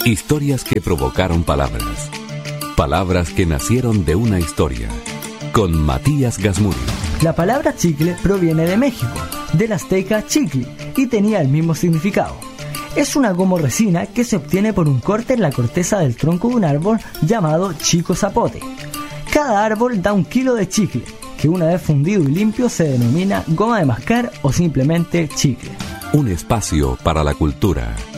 Historias que provocaron palabras. Palabras que nacieron de una historia. Con Matías Gasmuri. La palabra chicle proviene de México, del azteca chicli, y tenía el mismo significado. Es una gomo-resina que se obtiene por un corte en la corteza del tronco de un árbol llamado chico zapote. Cada árbol da 1 kilo de chicle, que una vez fundido y limpio se denomina goma de mascar o simplemente chicle. Un espacio para la cultura.